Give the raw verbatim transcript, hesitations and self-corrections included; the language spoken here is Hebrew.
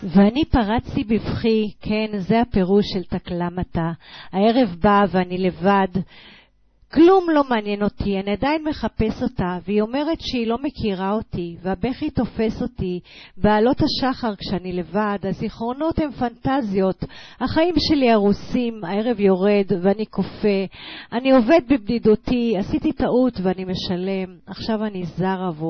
ואני פרצתי בבכי, כן, זה הפירוש של תקלה מתה. הערב בא ואני לבד, כלום לא מעניין אותי, אני עדיין מחפש אותה, והיא אומרת שהיא לא מכירה אותי, והבכי תופס אותי, בעלות השחר כשאני לבד, הזיכרונות הם פנטזיות, החיים שלי הרוסים, הערב יורד ואני קופה, אני עובד בבדידותי, עשיתי טעות ואני משלם, עכשיו אני זר עבור.